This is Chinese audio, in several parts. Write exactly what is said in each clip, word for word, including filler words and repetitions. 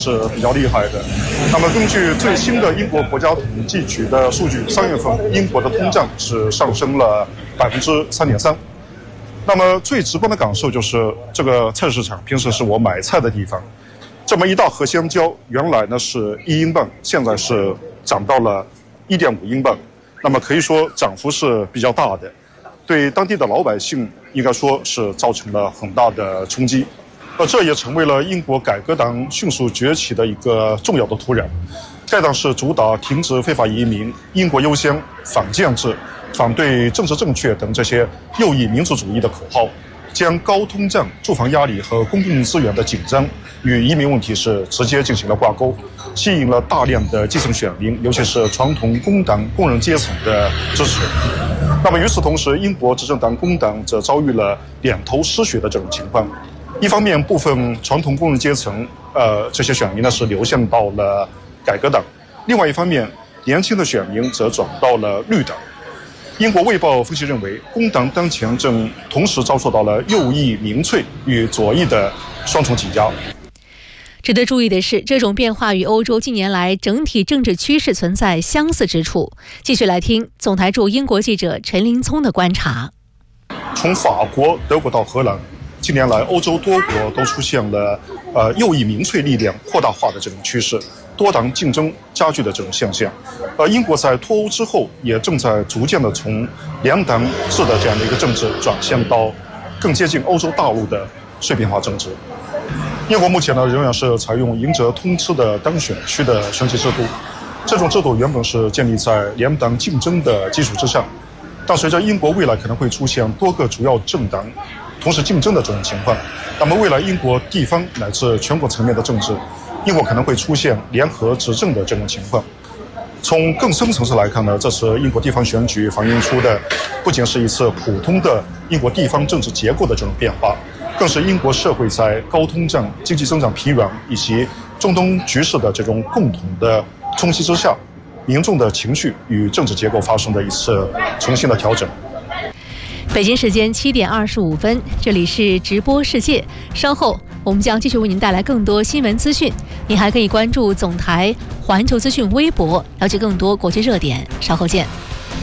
是比较厉害的。那么根据最新的英国国家统计局的数据，三月份英国的通胀是上升了百分之三点三。那么最直观的感受就是这个菜市场平时是我买菜的地方，这么一大盒香蕉原来呢是一英镑，现在是涨到了一点五英镑，那么可以说涨幅是比较大的，对当地的老百姓应该说是造成了很大的冲击。呃，这也成为了英国改革党迅速崛起的一个重要的土壤。该党是主打停止非法移民、英国优先、反建制、反对政治正确等这些右翼民族主义的口号，将高通胀、住房压力和公共资源的紧张与移民问题是直接进行了挂钩，吸引了大量的基层选民，尤其是传统工党工人阶层的支持。那么与此同时，英国执政党工党则遭遇了两头失血的这种情况。一方面，部分传统工人阶层，呃，这些选民呢是流向到了改革党；另外一方面，年轻的选民则转到了绿党。英国卫报分析认为，工党当前正同时遭受到了右翼民粹与左翼的双重挤压。 值得注意的是，这种变化与欧洲近年来整体政治趋势存在相似之处。继续来听总台驻英国记者陈林聪的观察。 从法国、德国到荷兰，近年来欧洲多国都出现了呃右翼民粹力量扩大化的这种趋势，多党竞争加剧的这种现象。而英国在脱欧之后，也正在逐渐的从两党制的这样的一个政治转向到更接近欧洲大陆的碎片化政治。英国目前呢仍然是采用赢者通吃的单选区的选举制度，这种制度原本是建立在两党竞争的基础之上，但随着英国未来可能会出现多个主要政党同时竞争的这种情况，那么未来英国地方乃至全国层面的政治，英国可能会出现联合执政的这种情况。从更深层次来看呢，这次英国地方选举反映出的不仅是一次普通的英国地方政治结构的这种变化，更是英国社会在高通胀、经济增长疲软以及中东局势的这种共同的冲击之下，民众的情绪与政治结构发生的一次重新的调整。 北京时间七点二十五分，这里是直播世界。稍后我们将继续为您带来更多新闻资讯，您还可以关注总台环球资讯微博，了解更多国际热点。稍后见。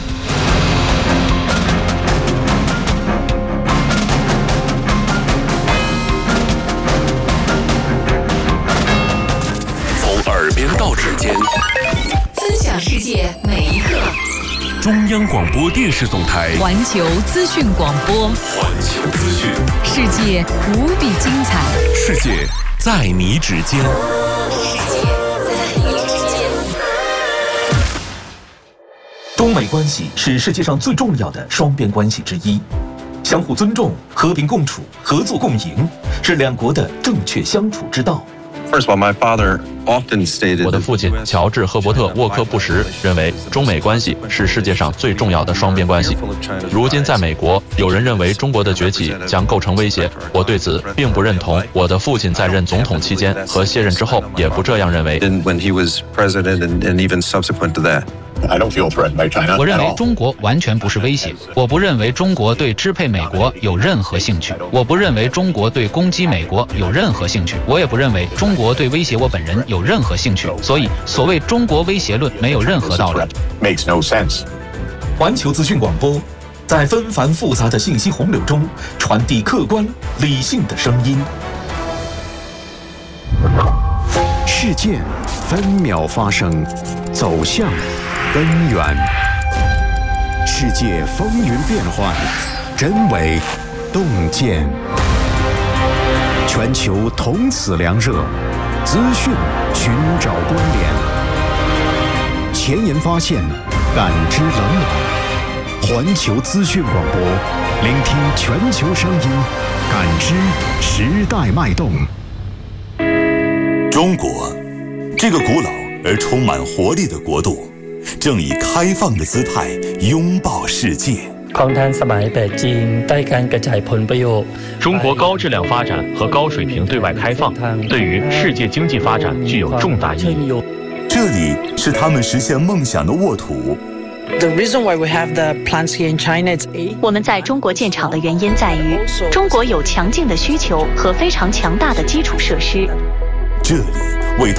从耳边到指尖， 分享世界每一刻。 中央广播电视总台环球资讯广播， 环球资讯， 世界无比精彩， 世界在你指尖， 世界在你指尖。 中美关系是世界上最重要的双边关系之一，相互尊重、和平共处、合作共赢是两国的正确相处之道。 First of all, my father often stated 我的父亲乔治·赫伯特·沃克布什认为，中美关系是世界上最重要的双边关系。如今，在美国，有人认为中国的崛起将构成威胁，我对此并不认同。我的父亲在任总统期间和卸任之后也不这样认为。 when he was president and, and even subsequent to that. 我认为中国完全不是威胁，我不认为中国对支配美国有任何兴趣，我不认为中国对攻击美国有任何兴趣，我也不认为中国对威胁我本人有任何兴趣，所以所谓中国威胁论没有任何道理。 环球资讯广播，在纷繁复杂的信息洪流中传递客观理性的声音。 事件分秒发生，走向根源。世界风云变幻，真伪洞见。全球同此凉热，资讯寻找关联。前沿发现，感知冷暖。环球资讯广播，聆听全球声音，感知时代脉动。 中国，这个古老而充满活力的国度，正以开放的姿态拥抱世界。 中国高质量发展和高水平对外开放，对于世界经济发展具有重大意义。 这里是他们实现梦想的沃土。 我们在中国建厂的原因在于，中国有强劲的需求和非常强大的基础设施。 这里